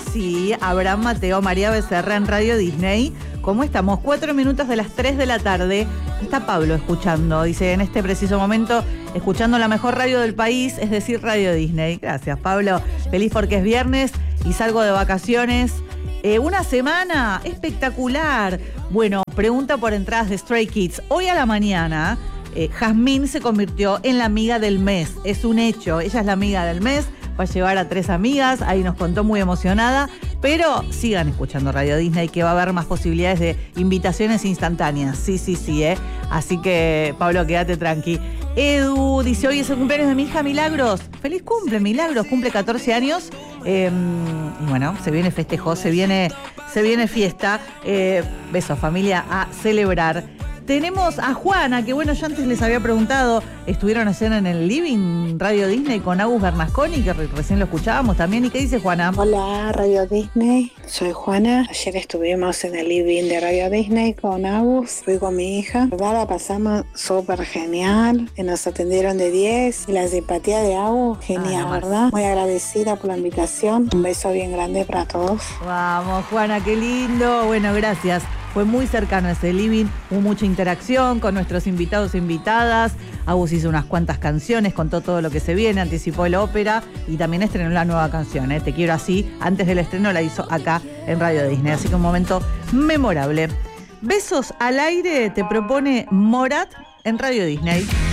sí, Abraham Mateo, María Becerra en Radio Disney. ¿Cómo estamos? 4 minutos de las 3 de la tarde. Está Pablo escuchando, dice, en este preciso momento, escuchando la mejor radio del país, es decir, Radio Disney. Gracias, Pablo. Feliz porque es viernes y salgo de vacaciones. Una semana espectacular. Bueno, pregunta por entradas de Stray Kids. Hoy a la mañana, Jazmín se convirtió en la amiga del mes. Es un hecho, ella es la amiga del mes. Va a llevar a 3 amigas, ahí nos contó muy emocionada, pero sigan escuchando Radio Disney, que va a haber más posibilidades de invitaciones instantáneas. Sí, así que, Pablo, quédate tranqui. Edu dice, hoy es el cumpleaños de mi hija Milagros. Feliz cumple, Milagros, cumple 14 años. Y bueno, se viene festejo, se viene fiesta. Besos, familia, a celebrar. Tenemos a Juana, que bueno, yo antes les había preguntado, estuvieron ayer en el Living Radio Disney con Agus Bernasconi, que recién lo escuchábamos también. ¿Y qué dice Juana? Hola, Radio Disney, soy Juana. Ayer estuvimos en el Living de Radio Disney con Agus, fui con mi hija. La verdad la pasamos súper genial, que nos atendieron de 10. Y la simpatía de Agus, genial, ¿verdad? Muy agradecida por la invitación. Un beso bien grande para todos. Vamos, Juana, qué lindo. Bueno, gracias. Fue muy cercano ese living, hubo mucha interacción con nuestros invitados e invitadas. Agus hizo unas cuantas canciones, contó todo lo que se viene, anticipó la ópera y también estrenó la nueva canción, Te quiero así. Antes del estreno la hizo acá en Radio Disney, así que un momento memorable. Besos al aire te propone Morat en Radio Disney.